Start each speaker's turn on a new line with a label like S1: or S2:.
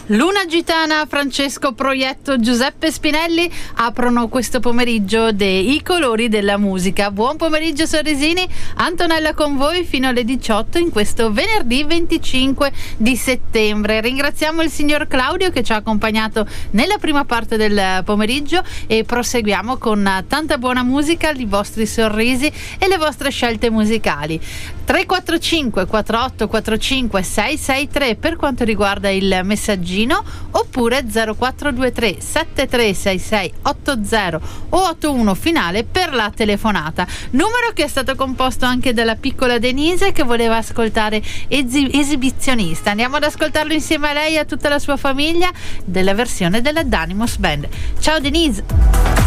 S1: Luna Gitana, Francesco Proietto, Giuseppe Spinelli aprono questo pomeriggio dei colori della musica. Buon pomeriggio Sorresini, Antonella con voi fino alle 18 in questo venerdì 25 di settembre. Ringraziamo il signor Claudio che ci ha accompagnato nella prima parte del pomeriggio e proseguiamo con tanta buona musica, i vostri sorrisi e le vostre scelte musicali. 345 48 45 663 per quanto riguarda il messaggino, oppure 0423 7366 80 o 81 finale per la telefonata, numero che è stato composto anche dalla piccola Denise che voleva ascoltare Esibizionista. Andiamo ad ascoltarlo insieme a lei e a tutta la sua famiglia della versione della Danimos Band. Ciao Denise.